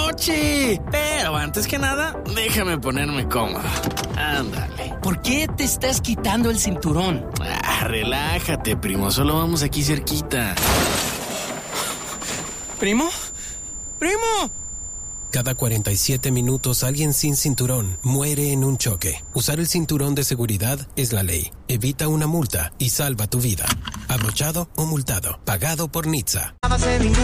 noche. Pero antes que nada, déjame ponerme cómodo. Ándale. ¿Por qué te estás quitando el cinturón? Relájate, primo. Solo vamos aquí cerquita. ¿Primo? ¡Primo! Cada 47 minutos alguien sin cinturón muere en un choque. Usar el cinturón de seguridad es la ley. Evita una multa y salva tu vida. Abrochado o multado. Pagado por NHTSA.